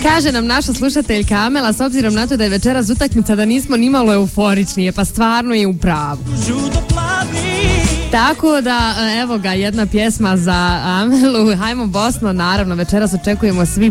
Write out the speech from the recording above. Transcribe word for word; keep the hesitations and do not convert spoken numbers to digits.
Kaže nam naša slušateljka Amela, s obzirom na to da je večeras utakmica, da nismo nimalo euforičnije, pa stvarno je u pravu. Tako da, evo ga, jedna pjesma za Amelu. Hajmo Bosno, naravno, večeras očekujemo svi